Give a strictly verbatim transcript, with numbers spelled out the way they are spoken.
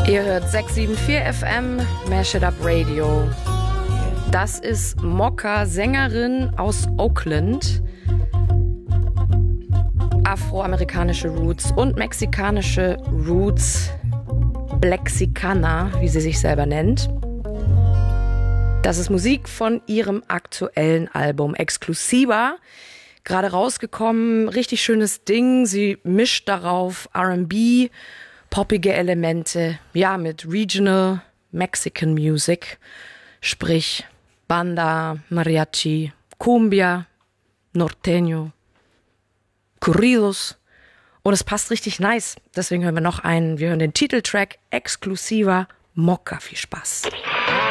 Ihr hört sechs sieben vier F M, Mash It Up Radio. Das ist Mokka, Sängerin aus Oakland. Afroamerikanische Roots und mexikanische Roots. Blexicana, wie sie sich selber nennt. Das ist Musik von ihrem aktuellen Album Exclusiva. Gerade rausgekommen, richtig schönes Ding. Sie mischt darauf R and B, poppige Elemente, ja, mit Regional Mexican Music, sprich Banda, Mariachi, Cumbia, Norteño, Corridos. Und es passt richtig nice. Deswegen hören wir noch einen. Wir hören den Titeltrack Exclusiva, Mokka. Viel Spaß.